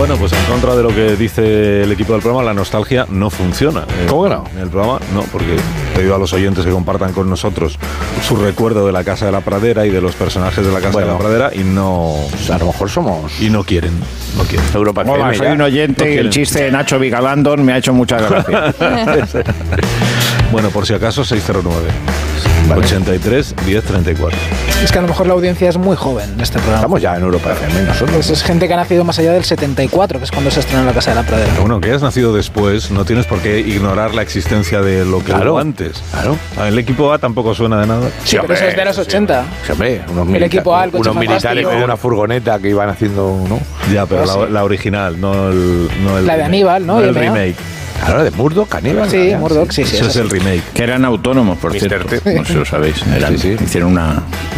Bueno, pues en contra de lo que dice el equipo del programa, la nostalgia no funciona. ¿Cómo que no? En el programa no, porque he pedido a los oyentes que compartan con nosotros su recuerdo de la Casa de la Pradera y de los personajes de la Casa de la Pradera y no... Pues a lo mejor somos... Y no quieren. Europa Hola, FM, soy ya. un oyente y el chiste de Nacho Vigalandón me ha hecho mucha gracia. Bueno, por si acaso, 609. 83 10 34. Es que a lo mejor la audiencia es muy joven en este programa. Estamos ya en Europa FM nosotros. Pues es gente que ha nacido más allá del 74, que es cuando se estrenó La Casa de la Pradera. Pero bueno, que hayas nacido después, no tienes por qué ignorar la existencia de lo que hubo antes. Claro. El equipo A tampoco suena de nada. Sí, pero eso es de los 80. Sí, hombre, El equipo A, el coche unos militares fantástico. con una furgoneta que iban haciendo, ¿no? Ya, pero Pues la original, no el La de Aníbal, ¿no? No el Y M.A. remake. Claro, de Murdoch, Aníbal. Sí, Murdoch, sí. Ese es el remake. Que eran autónomos, por Mr. cierto. T. No sé si lo sabéis. Sí, sí. Hicieron una